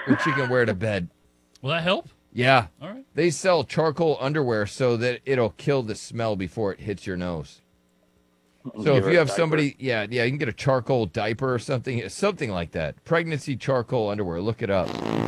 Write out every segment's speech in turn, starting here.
which you can wear to bed. Will that help? Yeah. All right. They sell charcoal underwear so that it'll kill the smell before it hits your nose. So if you have somebody, you can get a charcoal diaper or something like that. Pregnancy charcoal underwear. Look it up.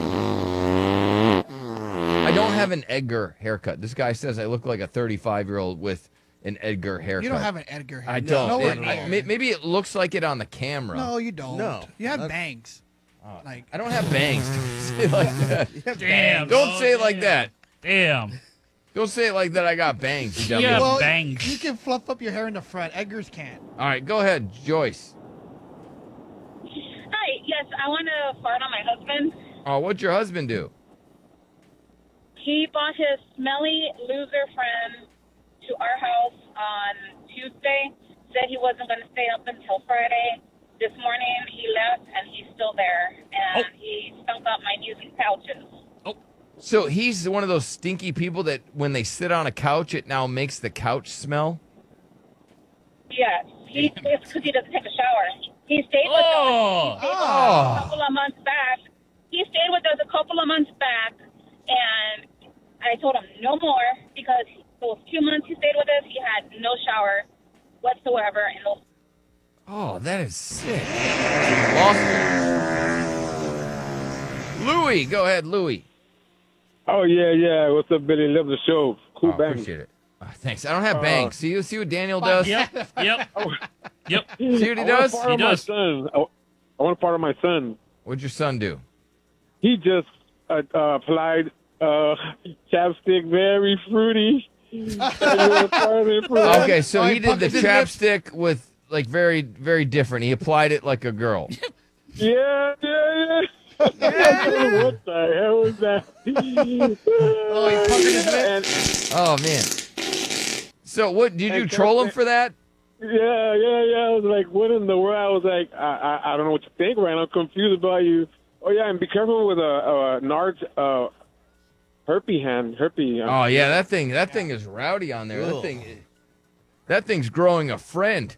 I don't have an Edgar haircut. This guy says I look like a 35-year-old with an Edgar haircut. You don't have an Edgar haircut. I don't. No, Maybe it looks like it on the camera. No, you don't. No. You have bangs. Like I don't have bangs. Don't say it like that. Damn. Don't say it like that. Damn. Don't say it like that. I got bangs. You dummy. Yeah. well, bangs. you can fluff up your hair in the front. Edgar's can't. All right, go ahead, Joyce. Hi, yes, I want to fart on my husband. Oh, what'd your husband do? He brought his smelly loser friend to our house on Tuesday, said he wasn't going to stay up until Friday. This morning he left and he's still there, and he stunk up my music couches. So he's one of those stinky people that when they sit on a couch, it now makes the couch smell? Yes, it's because he doesn't take a shower. He stayed with us. He stayed with us a couple of months back. He stayed with us a couple of months back, and I told him no more because those 2 months he stayed with us, he had no shower whatsoever. And those. Oh, that is sick. Awesome. Louie, go ahead, Louie. Oh, yeah. What's up, Billy? Love the show. Cool bang. Appreciate it. Thanks. I don't have bangs. See what Daniel does? Yep. See what he does? He does. I want to part of my son. What'd your son do? He just applied chapstick, very fruity. Okay, so he did the chapstick with, like, very, very different. He applied it like a girl. Yeah. What the hell was that? Oh, he puckered his lips. Oh, man. So what, did you troll him for that? Yeah. I was like, what in the world? I was like, I don't know what you think, right? I'm confused about you. Oh, yeah, and be careful with a Nard's herpy. Oh, yeah, that thing is rowdy on there. That thing's growing a friend.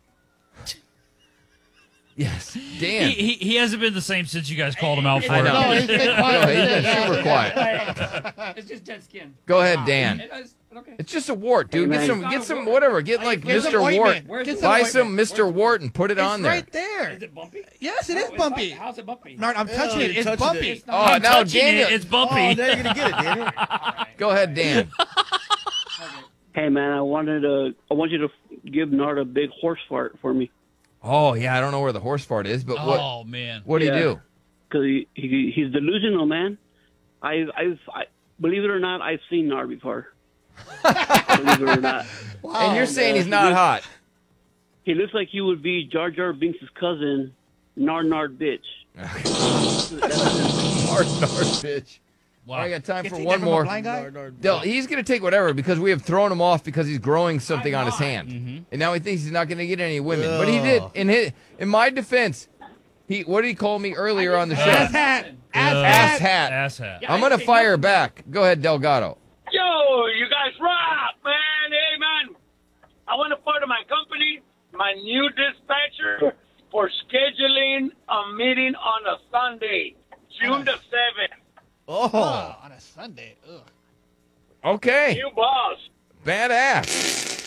Yes, Dan. He hasn't been the same since you guys called him out for I it. know. No, he's been quiet. He's been super quiet. It's just dead skin. Go ahead, Dan. Okay. It's just a wart, dude. Get some whatever. Get like Get some Mr. Wart. ointment. Where's Get the- some Buy ointment. some Mr. Wart and put it on It's there. right there. Is it bumpy? Yes, it is Oh, bumpy. How's it bumpy? Nard, I'm touching it. you're It's touching bumpy. it. Oh, I'm now touching Daniel. it. It's Oh, bumpy. now you're gonna get it, Daniel. Go ahead, Dan. Hey man, I want you to give Nard a big horse fart for me. Oh yeah, I don't know where the horse fart is, but Oh, man. what do you Yeah. do? Because he's delusional, man. I believe it or not, I've seen Nard before. Believe it or not. And you're saying he's not hot. He looks like he would be Jar Jar Binks' cousin, Nard bitch. Hard bitch. Wow. I got time Gets for eaten one from a more. blind guy? Del, he's going to take whatever because we have thrown him off because he's growing something on his hand. Mm-hmm. And now he thinks he's not going to get any women. But he did. In my defense, what did he call me earlier on the show? Ass hat. Ass hat. Ass hat. I'm going to fire back. Go ahead, Delgado. Yo, you guys rock, man. Hey, man. I want to part of my company, my new dispatcher, for scheduling a meeting on a Sunday, June the 7th. Oh, on a Sunday. Ugh. Okay. You boss. Badass.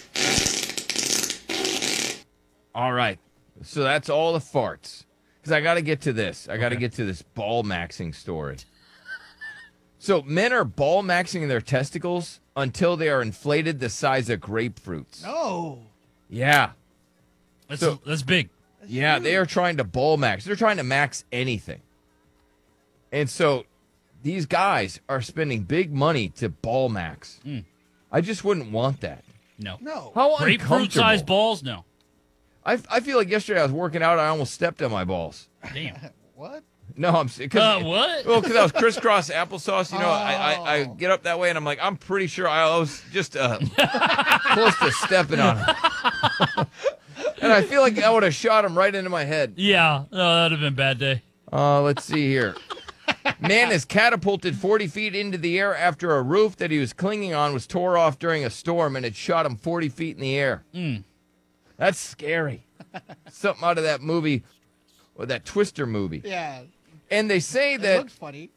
All right. So that's all the farts. Because I got to get to this. I got to get to this ball maxing story. So men are ball maxing their testicles until they are inflated the size of grapefruits. No. Yeah. That's big. Yeah, they are trying to ball max. They're trying to max anything. And so these guys are spending big money to ball max. I just wouldn't want that. No. No. How Grapefruit-sized uncomfortable. balls? No. I feel like yesterday I was working out. I almost stepped on my balls. Damn. What? No, I'm because What? Well, because I was crisscross applesauce. You know, I get up that way and I'm like, I'm pretty sure I was just close to stepping on it. And I feel like I would have shot him right into my head. Yeah. No, that would have been a bad day. Let's see here. Man is catapulted 40 feet into the air after a roof that he was clinging on was tore off during a storm and it shot him 40 feet in the air. That's scary. Something out of that movie, or that Twister movie. Yeah. And they say It that looks funny.